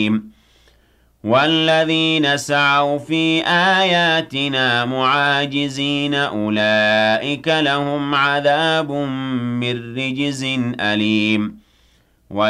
والذين سعوا في آياتنا معاجزين أولئك لهم عذاب من رجز أليم